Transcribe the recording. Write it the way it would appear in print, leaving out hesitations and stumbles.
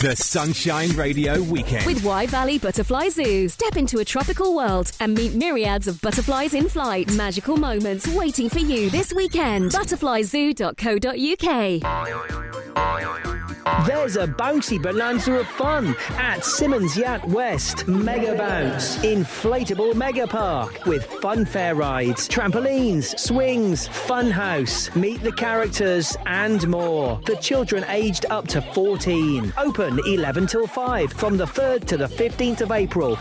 The Sunshine Radio Weekend. With Wye Valley Butterfly Zoo. Step into a tropical world and meet myriads of butterflies in flight. Magical moments waiting for you this weekend. Butterflyzoo.co.uk. There's a bouncy bonanza of fun at Simmons Yacht West Mega Bounce Inflatable Mega Park with funfair rides, trampolines, swings, fun house, meet the characters and more. For children aged up to 14. Open 11 till 5 from the 3rd to the 15th of April.